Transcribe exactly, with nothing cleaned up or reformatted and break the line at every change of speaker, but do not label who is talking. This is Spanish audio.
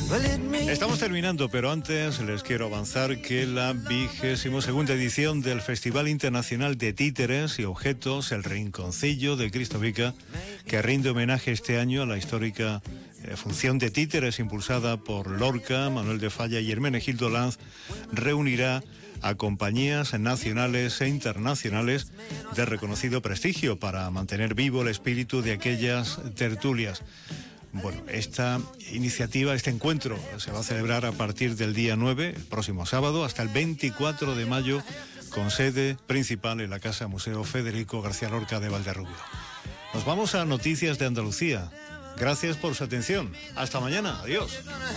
Estamos terminando, pero antes les quiero avanzar que la vigésima segunda edición del Festival Internacional de Títeres y Objetos, el Rinconcillo de Cristo Vica, que rinde homenaje este año a la histórica eh, función de títeres impulsada por Lorca, Manuel de Falla y Hermenegildo Lanz, reunirá a compañías nacionales e internacionales de reconocido prestigio para mantener vivo el espíritu de aquellas tertulias. Bueno, esta iniciativa, este encuentro, se va a celebrar a partir del día nueve, el próximo sábado, hasta el veinticuatro de mayo, con sede principal en la Casa Museo Federico García Lorca de Valderrubio. Nos vamos a Noticias de Andalucía. Gracias por su atención. Hasta mañana. Adiós.